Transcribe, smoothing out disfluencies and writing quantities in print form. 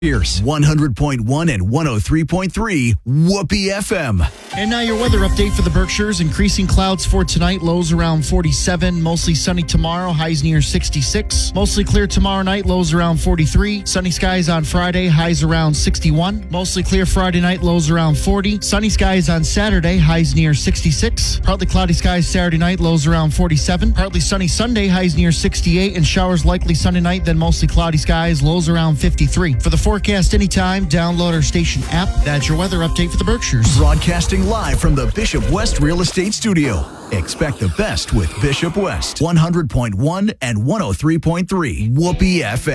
Here's 100.1 and 103.3 Whoopee FM. And now your weather update for the Berkshires. Increasing clouds for tonight, lows around 47. Mostly sunny tomorrow, highs near 66. Mostly clear tomorrow night, lows around 43. Sunny skies on Friday, highs around 61. Mostly clear Friday night, lows around 40. Sunny skies on Saturday, highs near 66. Partly cloudy skies Saturday night, lows around 47. Partly sunny Sunday, highs near 68. And showers likely Sunday night, then mostly cloudy skies, lows around 53. For the forecast anytime, download our station app. That's your weather update for the Berkshires. Broadcasting live from the Bishop West Real Estate Studio. Expect the best with Bishop West. 100.1 and 103.3 Whoopee FM.